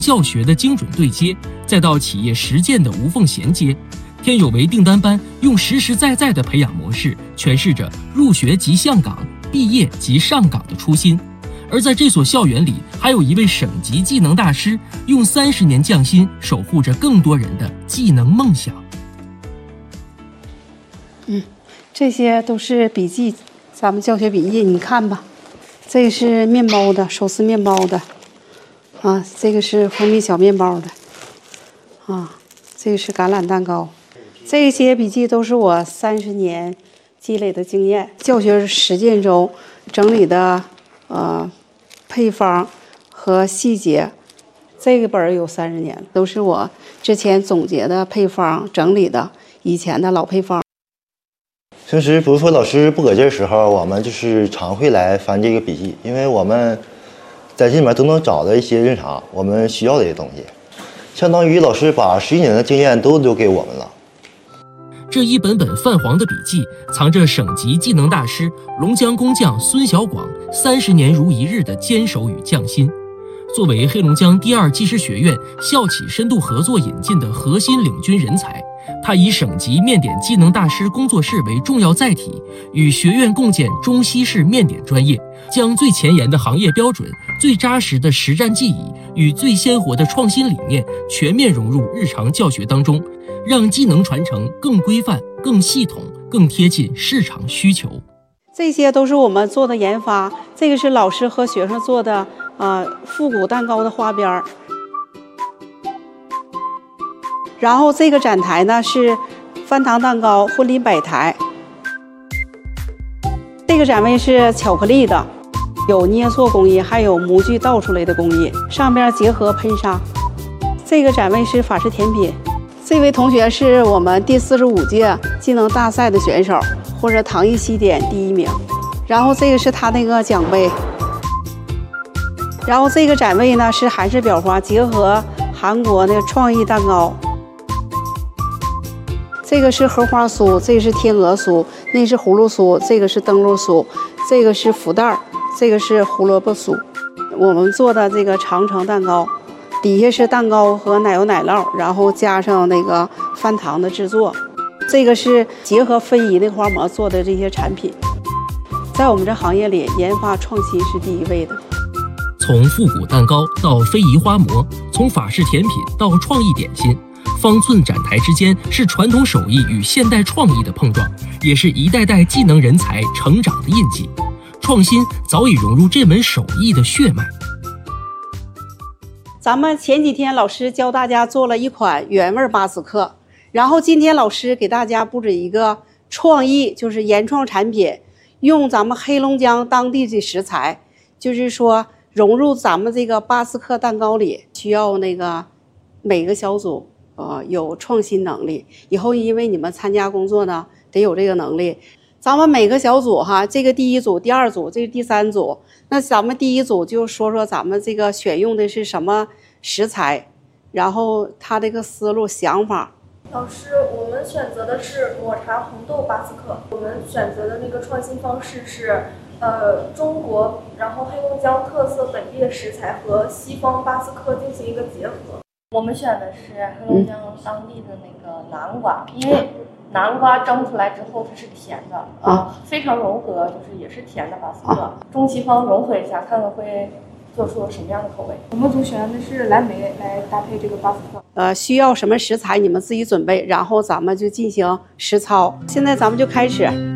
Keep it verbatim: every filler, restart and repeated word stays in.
教学的精准对接，再到企业实践的无缝衔接。天有为订单班用实实在在的培养模式，诠释着入学即向岗，毕业即上岗的初心。而在这所校园里，还有一位省级技能大师，用三十年匠心守护着更多人的技能梦想。 嗯，这些都是笔记，咱们教学笔记，你看吧。这个是面包的，手撕面包的，啊，这个是蜂蜜小面包的，啊，这个是橄榄蛋糕。这些笔记都是我三十年积累的经验，教学实践中整理的呃配方和细节。这个本儿有三十年，都是我之前总结的配方整理的以前的老配方。 平时不是说老师不搁这时候，我们就是常会来翻这个笔记，因为我们在这里面都能找到一些日常我们需要的一些东西，相当于老师把十一年的经验都留给我们了。 这一本本泛黄的笔记，藏着省级技能大师龙江工匠孙小广三十年如一日的坚守与匠心。作为黑龙江第二技师学院校企深度合作引进的核心领军人才，他以省级面点技能大师工作室为重要载体，与学院共建中西式面点专业，将最前沿的行业标准、最扎实的实战技艺与最鲜活的创新理念全面融入日常教学当中，让技能传承更规范、更系统、更贴近市场需求。 这些都是我们做的研发，这个是老师和学生做的呃复古蛋糕的花边。然后这个展台呢是翻糖蛋糕婚礼摆台，这个展位是巧克力的，有捏塑工艺，还有模具倒出来的工艺，上边结合喷砂。这个展位是法式甜品，这位同学是我们第四十五届技能大赛的选手，或者糖艺西点第一名。然后这个是他那个奖杯。然后这个展位呢是韩式裱花结合韩国那个创意蛋糕。这个是荷花酥，这个是天鹅酥，那是葫芦酥，这个是灯笼酥，这个是福袋，这个是胡萝卜酥。我们做的这个长城蛋糕，底下是蛋糕和奶油奶酪，然后加上那个翻糖的制作。这个是结合非遗的花模做的这些产品，在我们这行业里，研发创新是第一位的。 从复古蛋糕到非遗花模，从法式甜品到创意点心。方寸展台之间是传统手艺与现代创意的碰撞，也是一代代技能人才成长的印记。创新早已融入这门手艺的血脉。 咱们前几天老师教大家做了一款原味巴斯克，然后今天老师给大家布置一个创意，就是原创产品，用咱们黑龙江当地的食材，就是说融入咱们这个巴斯克蛋糕里，需要那个每个小组呃，有创新能力，以后因为你们参加工作呢，得有这个能力。咱们每个小组哈，这个第一组、第二组，这是第三组。那咱们第一组就说说咱们这个选用的是什么食材，然后他这个思路想法。 老师，我们选择的是抹茶红豆巴斯克。我们选择的那个创新方式是，呃，中国然后黑龙江特色本地的食材和西方巴斯克进行一个结合。 我们选的是黑龙江当地的那个南瓜，因为南瓜蒸出来之后它是甜的啊，非常融合，就是也是甜的巴斯克。中西方融合一下，看看会做出什么样的口味。 我们组选的是蓝莓来搭配这个巴斯克。 呃，需要什么食材你们自己准备，然后咱们就进行实操。现在咱们就开始。